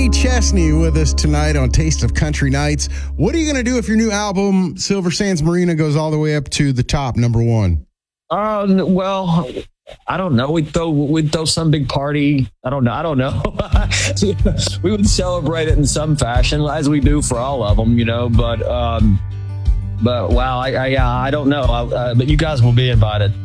Kenny Chesney with us tonight on Taste of Country Nights. What are you going to do if your new album, Silver Sands Marina, goes all the way up to the top, number one? Well, I don't know. We'd throw some big party. I don't know. We would celebrate it in some fashion, as we do for all of them, But wow, I don't know. But you guys will be invited.